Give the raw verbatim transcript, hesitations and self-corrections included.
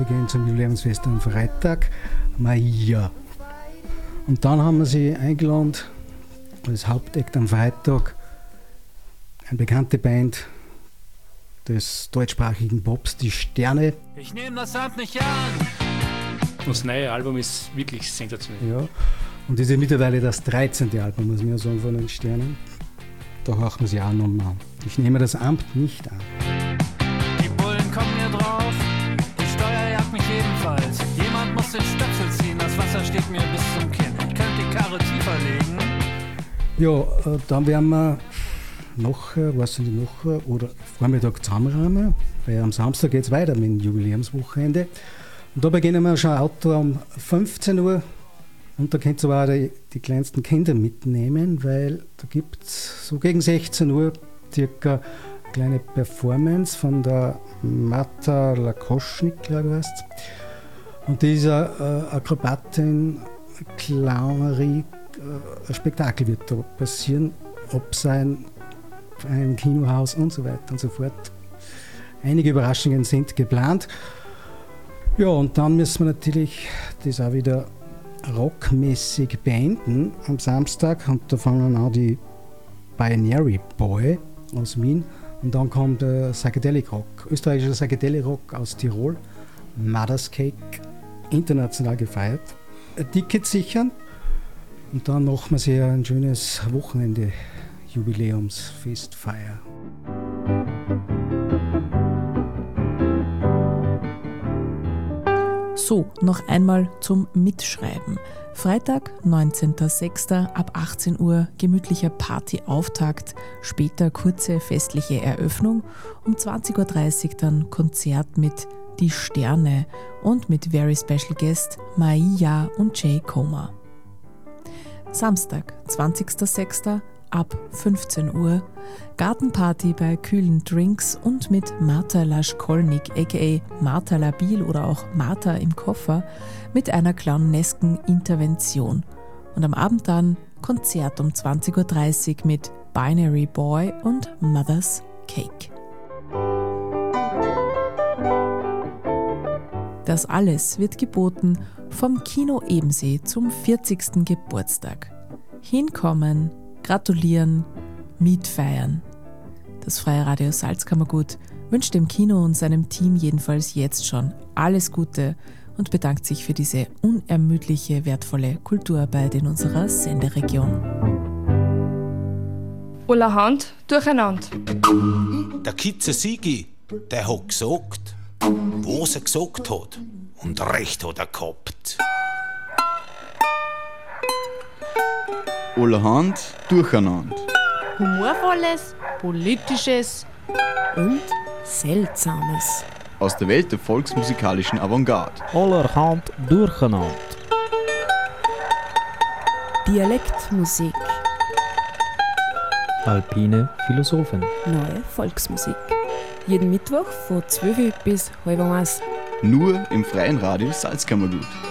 gehen zum Jubiläumsfest am Freitag. Maia. Und dann haben wir sie eingeladen, als Hauptakt am Freitag, eine bekannte Band des deutschsprachigen Pops, die Sterne. Ich nehme das Amt nicht an. Das neue Album ist wirklich sensationell. Ja. Und das ist mittlerweile das dreizehnte Album, muss man ja sagen, von den Sternen. Da hauchen wir sie auch nochmal an. Ich nehme das Amt nicht an. Die Bullen kommen mir drauf, die Steuer jagt mich ebenfalls. Jemand muss den Stöpsel ziehen, das Wasser steht mir bis zum Kinn. Ich könnte die Karre tiefer legen. Ja, dann werden wir nachher, weiß ich nicht, nachher oder Vormittag zusammenrahmen, weil am Samstag geht es weiter mit dem Jubiläumswochenende. Und da beginnen wir schon Auto um fünfzehn Uhr. Und da könnt ihr aber auch die, die kleinsten Kinder mitnehmen, weil da gibt es so gegen sechzehn Uhr circa eine kleine Performance von der Marta Lakoschnik, glaube ich, heißt. Und diese äh, Akrobatin, Clownerie, äh, ein Spektakel wird da passieren, ob sein ein Kinohaus und so weiter und so fort. Einige Überraschungen sind geplant. Ja, und dann müssen wir natürlich das auch wieder rockmäßig beenden am Samstag. Und da fangen an die Binary Boy aus Wien. Und dann kommt der Psychedelic Rock, österreichischer Psychedelic Rock aus Tirol. Mother's Cake, international gefeiert. Tickets sichern. Und dann machen wir sich ein schönes Wochenende Jubiläumsfestfeier. So, noch einmal zum Mitschreiben. Freitag, neunzehnter sechster ab achtzehn Uhr gemütlicher Partyauftakt, später kurze festliche Eröffnung, um zwanzig Uhr dreißig dann Konzert mit Die Sterne und mit Very Special Guest Maia und Jay Coma. Samstag, zwanzigster sechster ab fünfzehn Uhr Gartenparty bei kühlen Drinks und mit Marta Laschkolnik aka Marta Labil oder auch Marta im Koffer mit einer clownesken Intervention. Und am Abend dann Konzert um zwanzig Uhr dreißig mit Binary Boy und Mother's Cake. Das alles wird geboten vom Kino Ebensee zum vierzigsten Geburtstag. Hinkommen, gratulieren, mitfeiern. Das Freie Radio Salzkammergut wünscht dem Kino und seinem Team jedenfalls jetzt schon alles Gute und bedankt sich für diese unermüdliche, wertvolle Kulturarbeit in unserer Senderegion. Allerhand durcheinander. Der Kitze Sigi, der hat gesagt, was er gesagt hat. Und recht hat er gehabt. Allerhand durcheinander. Humorvolles, politisches und Seltsames. Aus der Welt der volksmusikalischen Avantgarde. Allerhand durcheinander. Dialektmusik. Alpine Philosophen. Neue Volksmusik. Jeden Mittwoch von zwölf bis halb eins. Nur im Freien Radio Salzkammergut.